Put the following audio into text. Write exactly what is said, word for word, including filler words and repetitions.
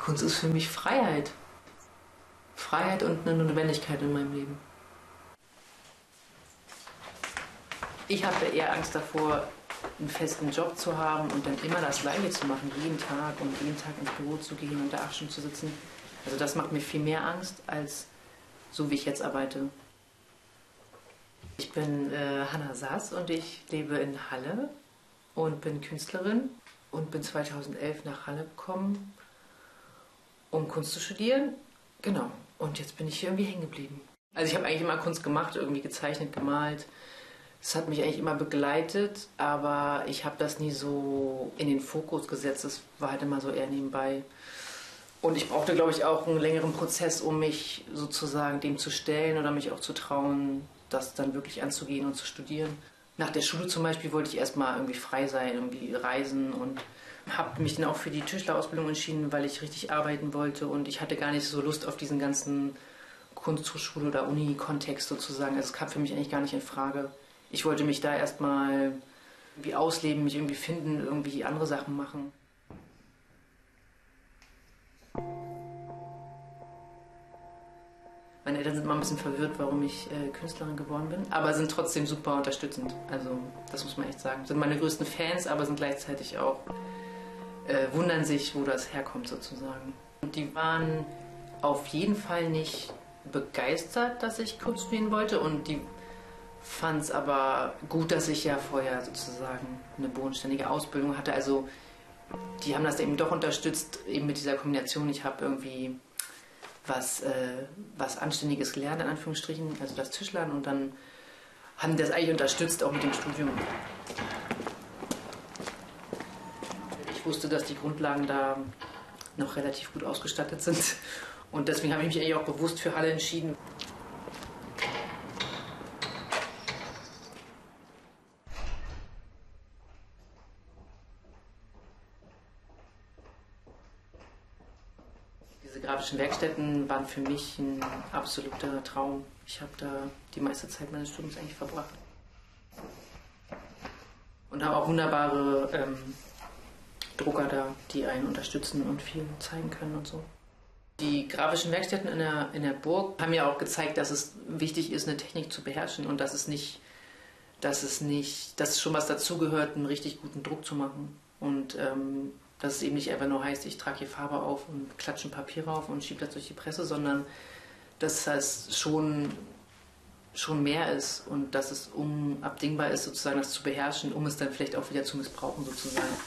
Kunst ist für mich Freiheit. Freiheit und eine Notwendigkeit in meinem Leben. Ich hatte eher Angst davor, einen festen Job zu haben und dann immer das Gleiche zu machen, jeden Tag und jeden Tag ins Büro zu gehen und da acht Stunden zu sitzen. Also das macht mir viel mehr Angst, als so wie ich jetzt arbeite. Ich bin äh, Hanna Sass und ich lebe in Halle und bin Künstlerin und bin zweitausendelf nach Halle gekommen, um Kunst zu studieren. Genau. Und jetzt bin ich hier irgendwie hängen geblieben. Also ich habe eigentlich immer Kunst gemacht, irgendwie gezeichnet, gemalt. Es hat mich eigentlich immer begleitet, aber ich habe das nie so in den Fokus gesetzt. Es war halt immer so eher nebenbei. Und ich brauchte, glaube ich, auch einen längeren Prozess, um mich sozusagen dem zu stellen oder mich auch zu trauen, das dann wirklich anzugehen und zu studieren. Nach der Schule zum Beispiel wollte ich erstmal irgendwie frei sein, irgendwie reisen und habe mich dann auch für die Tischlerausbildung entschieden, weil ich richtig arbeiten wollte und ich hatte gar nicht so Lust auf diesen ganzen Kunsthochschule- oder Uni-Kontext sozusagen. Also es kam für mich eigentlich gar nicht in Frage. Ich wollte mich da erstmal irgendwie ausleben, mich irgendwie finden, irgendwie andere Sachen machen. Meine Eltern sind mal ein bisschen verwirrt, warum ich äh, Künstlerin geworden bin, aber sind trotzdem super unterstützend. Also das muss man echt sagen. Sind meine größten Fans, aber sind gleichzeitig auch, äh, wundern sich, wo das herkommt sozusagen. Und die waren auf jeden Fall nicht begeistert, dass ich Kunst studieren wollte und die fand es aber gut, dass ich ja vorher sozusagen eine bodenständige Ausbildung hatte. Also die haben das eben doch unterstützt, eben mit dieser Kombination. Ich habe irgendwie was, äh, was Anständiges gelernt, in Anführungsstrichen, also das Tischlern, und dann haben die das eigentlich unterstützt, auch mit dem Studium. Ich wusste, dass die Grundlagen da noch relativ gut ausgestattet sind und deswegen habe ich mich eigentlich auch bewusst für Halle entschieden. Diese grafischen Werkstätten waren für mich ein absoluter Traum. Ich habe da die meiste Zeit meines Studiums eigentlich verbracht. Und habe auch wunderbare ähm, Drucker da, die einen unterstützen und viel zeigen können und so. Die grafischen Werkstätten in der, in der Burg haben ja auch gezeigt, dass es wichtig ist, eine Technik zu beherrschen und dass es nicht, dass es nicht, dass es schon was dazugehört, einen richtig guten Druck zu machen. Und ähm, dass es eben nicht einfach nur heißt, ich trage hier Farbe auf und klatsche ein Papier rauf und schiebe das durch die Presse, sondern dass das schon, schon mehr ist und dass es unabdingbar ist, sozusagen das zu beherrschen, um es dann vielleicht auch wieder zu missbrauchen sozusagen.